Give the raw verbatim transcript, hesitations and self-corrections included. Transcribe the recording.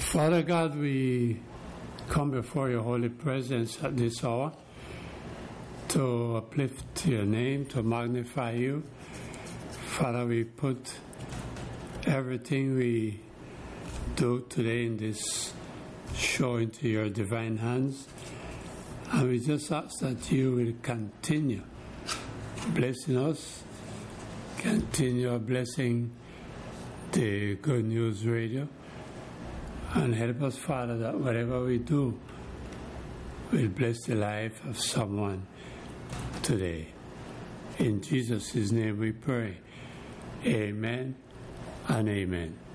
Father God, we come before your holy presence at this hour to uplift your name, to magnify you. Father, we put everything we do today in this show into your divine hands. And we just ask that you will continue blessing us, continue blessing the Good News Radio, and help us, Father, that whatever we do will bless the life of someone today. In Jesus' name we pray. Amen and amen.